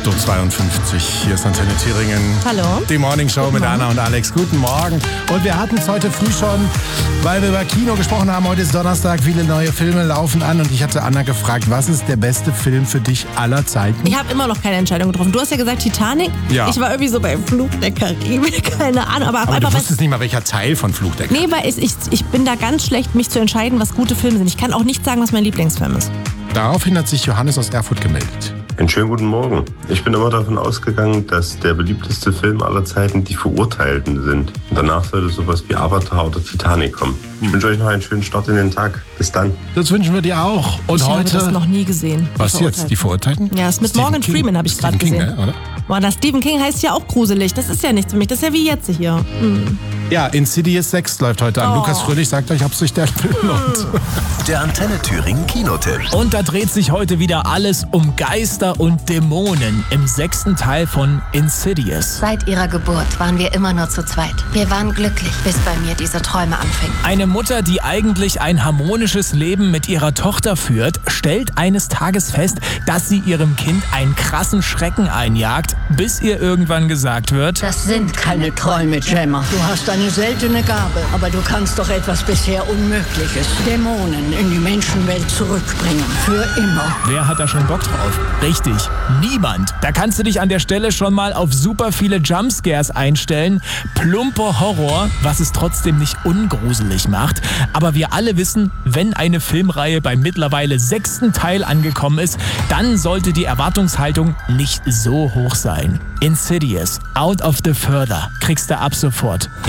8.52 Uhr, hier ist Antenne Thüringen. Hallo. Die Morning Show mit Anna und Alex. Guten Morgen. Und wir hatten es heute früh schon, weil wir über Kino gesprochen haben. Heute ist Donnerstag, viele neue Filme laufen an. Und ich hatte Anna gefragt, was ist der beste Film für dich aller Zeiten? Ich habe immer noch keine Entscheidung getroffen. Du hast ja gesagt Titanic. Ja. Ich war irgendwie so bei Fluch der Karibik, keine Ahnung. Aber du wusstest nicht mal, welcher Teil von Fluch der Karibik. Nee, weil ich bin da ganz schlecht, mich zu entscheiden, was gute Filme sind. Ich kann auch nicht sagen, was mein Lieblingsfilm ist. Daraufhin hat sich Johannes aus Erfurt gemeldet. Einen schönen guten Morgen. Ich bin immer davon ausgegangen, dass der beliebteste Film aller Zeiten Die Verurteilten sind. Und danach sollte sowas wie Avatar oder Titanic kommen. Ich wünsche euch noch einen schönen Start in den Tag. Bis dann. Das wünschen wir dir auch. Und ich heute. habe das noch nie gesehen. Was jetzt? Die Verurteilten? Ja, das mit Stephen Morgan King. Freeman habe ich gerade gesehen. King, ne, oder? Boah, das Stephen King heißt ja auch gruselig. Das ist ja nichts für mich. Das ist ja wie jetzt hier. Ja, Insidious 6 läuft heute an. Lukas Fröhlich sagt euch, ob sich der Film lohnt. Der Antenne Thüringen Kinotipp. Und da dreht sich heute wieder alles um Geister und Dämonen im 6. Teil von Insidious. Seit ihrer Geburt waren wir immer nur zu zweit. Wir waren glücklich, bis bei mir diese Träume anfingen. Eine Mutter, die eigentlich ein harmonisches Leben mit ihrer Tochter führt, stellt eines Tages fest, dass sie ihrem Kind einen krassen Schrecken einjagt, bis ihr irgendwann gesagt wird: Das sind keine Träume, Gemma. Du hast eine seltene Gabe, aber du kannst doch etwas bisher Unmögliches. Dämonen in die Menschenwelt zurückbringen. Für immer. Wer hat da schon Bock drauf? Richtig, niemand. Da kannst du dich an der Stelle schon mal auf super viele Jumpscares einstellen. Plumper Horror, was es trotzdem nicht ungruselig macht. Aber wir alle wissen, wenn eine Filmreihe beim mittlerweile 6. Teil angekommen ist, dann sollte die Erwartungshaltung nicht so hoch sein. Insidious, Out of the Further, kriegst du ab sofort.